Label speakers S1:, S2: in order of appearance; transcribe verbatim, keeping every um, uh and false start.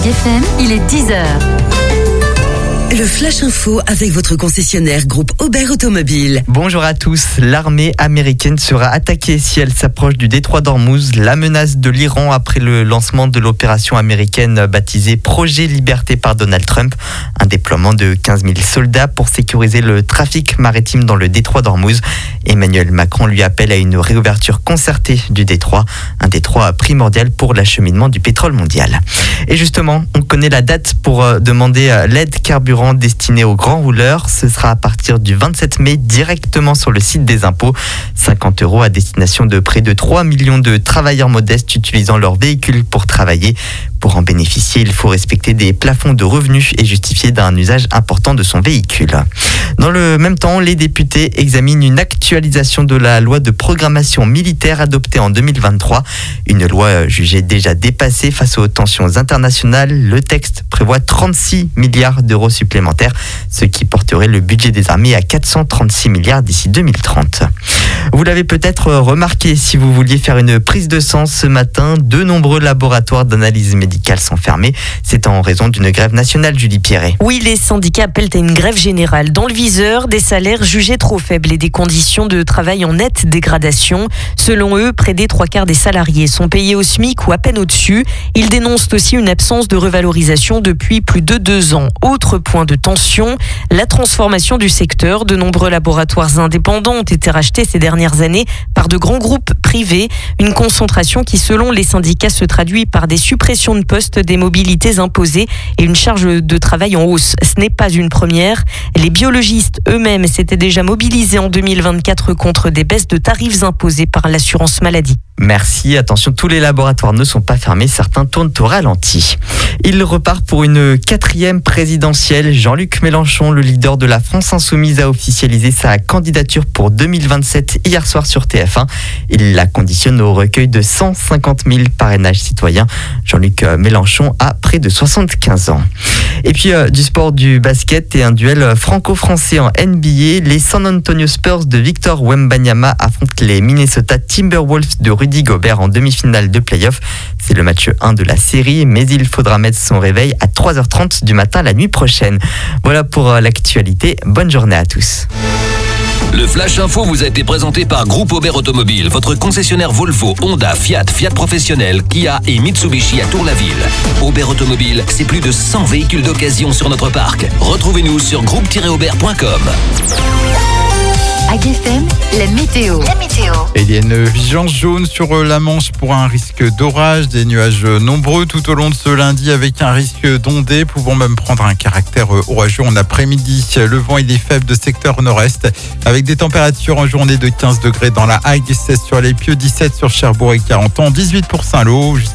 S1: F M, il est dix heures.
S2: Le Flash Info avec votre concessionnaire groupe Aubert Automobile.
S3: Bonjour à tous. L'armée américaine sera attaquée si elle s'approche du détroit d'Ormuz. La menace de l'Iran après le lancement de l'opération américaine baptisée Projet Liberté par Donald Trump. Un déploiement de quinze mille soldats pour sécuriser le trafic maritime dans le détroit d'Ormuz. Emmanuel Macron lui appelle à une réouverture concertée du détroit. Un détroit primordial pour l'acheminement du pétrole mondial. Et justement, on connaît la date pour demander l'aide carburant destiné aux grands rouleurs. Ce sera à partir du vingt-sept mai directement sur le site des impôts. cinquante euros à destination de près de trois millions de travailleurs modestes utilisant leur véhicule pour travailler. Pour en bénéficier, il faut respecter des plafonds de revenus et justifier d'un usage important de son véhicule. Dans le même temps, les députés examinent une actualisation de la loi de programmation militaire adoptée en deux mille vingt-trois. Une loi jugée déjà dépassée face aux tensions internationales. Le texte prévoit trente-six milliards d'euros supplémentaires, ce qui porterait le budget des armées à quatre cent trente-six milliards d'ici deux mille trente. Vous l'avez peut-être remarqué, si vous vouliez faire une prise de sang ce matin, de nombreux laboratoires d'analyse médicale sont fermés. C'est en raison d'une grève nationale, Julie Pierret.
S4: Oui, les syndicats appellent à une grève générale. Dans le viseur, des salaires jugés trop faibles et des conditions de travail en nette dégradation. Selon eux, près des trois quarts des salariés sont payés au SMIC ou à peine au-dessus. Ils dénoncent aussi une absence de revalorisation depuis plus de deux ans. Autre point de tension, la transformation du secteur. De nombreux laboratoires indépendants ont été rachetés ces dernières années par de grands groupes privés. Une concentration qui, selon les syndicats, se traduit par des suppressions de postes, des mobilités imposées et une charge de travail en hausse. Ce n'est pas une première. Les biologistes eux-mêmes s'étaient déjà mobilisés en deux mille vingt-quatre contre des baisses de tarifs imposées par l'assurance maladie.
S3: Merci. Attention, tous les laboratoires ne sont pas fermés. Certains tournent au ralenti. Il repart pour une quatrième présidentielle. Jean-Luc Mélenchon, le leader de la France Insoumise, a officialisé sa candidature pour deux mille vingt-sept hier soir sur T F un. Il la conditionne au recueil de cent cinquante mille parrainages citoyens. Jean-Luc Mélenchon a près de soixante-quinze ans. Et puis euh, du sport, du basket et un duel franco-français en N B A. Les San Antonio Spurs de Victor Wembanyama affrontent les Minnesota Timberwolves de Rudy Gobert en demi-finale de play-off. C'est le match un de la série, mais il faudra mettre son réveil à trois heures trente du matin la nuit prochaine. Voilà pour euh, l'actualité. Bonne journée à tous.
S5: Le Flash Info vous a été présenté par Groupe Aubert Automobile, votre concessionnaire Volvo, Honda, Fiat, Fiat Professionnel, Kia et Mitsubishi à Tour-la-Ville. Aubert Automobile, c'est plus de cent véhicules d'occasion sur notre parc. Retrouvez-nous sur groupe tiret aubert point com.
S1: A G F M, la météo. La météo.
S6: Et il y a une vigilance jaune sur la Manche pour un risque d'orage, des nuages nombreux tout au long de ce lundi avec un risque d'ondées pouvant même prendre un caractère orageux en après-midi. Le vent il est faible de secteur nord-est avec des températures en journée de quinze degrés dans la Hague, seize sur les Pieux, dix-sept sur Cherbourg et Carentan, dix-huit pour Saint-Lô.